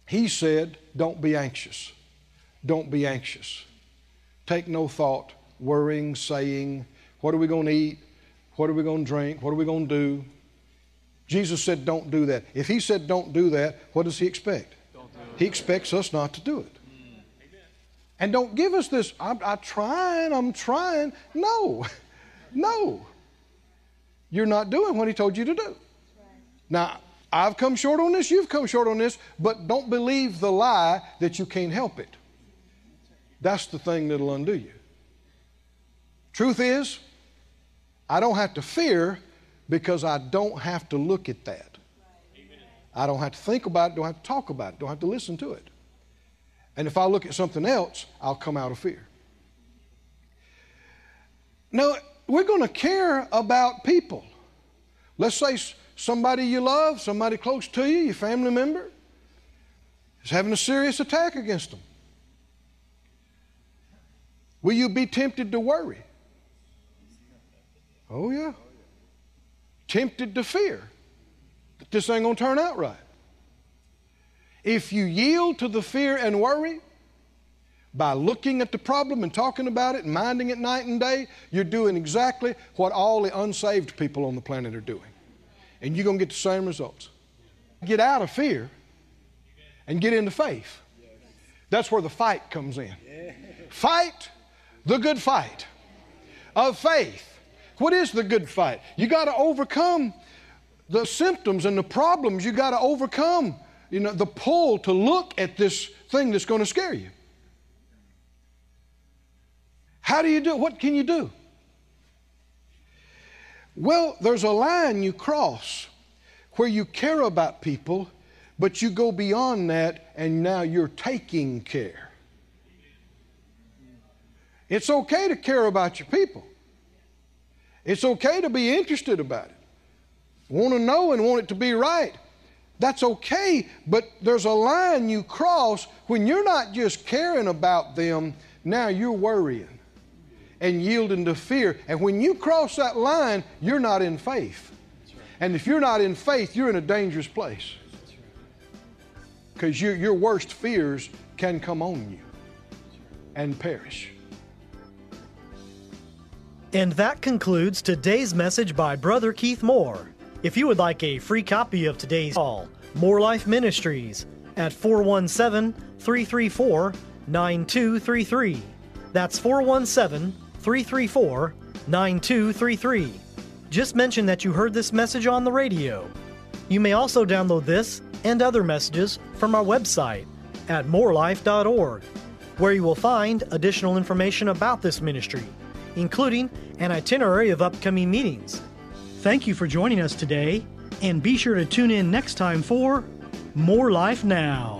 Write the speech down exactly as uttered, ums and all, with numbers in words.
He said, don't be anxious. Don't be anxious. Take no thought, worrying, saying, what are we going to eat? What are we going to drink? What are we going to do? Jesus said, don't do that. If he said, don't do that, what does he expect? He expects us not to do it. And don't give us this, I'm, I'm trying, I'm trying. No, no. You're not doing what he told you to do. Now, I've come short on this, you've come short on this, but don't believe the lie that you can't help it. That's the thing that'll undo you. Truth is, I don't have to fear because I don't have to look at that. I don't have to think about it, don't have to talk about it, don't have to listen to it. And if I look at something else, I'll come out of fear. Now, we're going to care about people. Let's say somebody you love, somebody close to you, your family member, is having a serious attack against them. Will you be tempted to worry? Oh, yeah. Tempted to fear that this ain't going to turn out right. If you yield to the fear and worry by looking at the problem and talking about it and minding it night and day, you're doing exactly what all the unsaved people on the planet are doing. And you're going to get the same results. Get out of fear and get into faith. That's where the fight comes in. Fight the good fight of faith. What is the good fight? You got to overcome the symptoms and the problems. You got to overcome, you know, the pull to look at this thing that's going to scare you. How do you do it? What can you do? Well, there's a line you cross where you care about people, but you go beyond that and now you're taking care. It's okay to care about your people. It's okay to be interested about it. Want to know and want it to be right. That's okay, but there's a line you cross when you're not just caring about them, now you're worrying and yielding to fear. And when you cross that line, you're not in faith. And if you're not in faith, you're in a dangerous place. Because your, your worst fears can come on you and perish. And that concludes today's message by Brother Keith Moore. If you would like a free copy of today's call, More Life Ministries at four one seven, three three four, nine two three three. That's four one seven, three three four, nine two three three. Just mention that you heard this message on the radio. You may also download this and other messages from our website at more life dot org, where you will find additional information about this ministry, including an itinerary of upcoming meetings. Thank you for joining us today, and be sure to tune in next time for More Life Now.